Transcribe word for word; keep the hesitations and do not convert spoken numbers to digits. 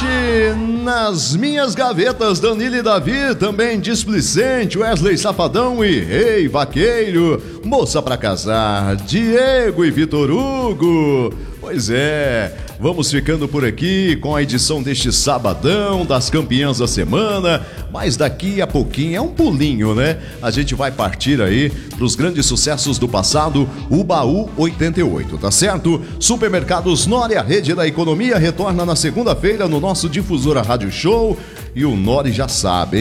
Hoje, nas minhas gavetas, Danilo e Davi, também Displicente, Wesley Safadão e Rei Vaqueiro, Moça pra Casar, Diego e Vitor Hugo. Pois é, vamos ficando por aqui com a edição deste sabadão das campeãs da semana, mas daqui a pouquinho, é um pulinho, né? A gente vai partir aí pros grandes sucessos do passado, o Baú oitenta e oito, tá certo? Supermercados Nori, a rede da economia, retorna na segunda-feira no nosso Difusora Rádio Show, e o Nori já sabe, hein?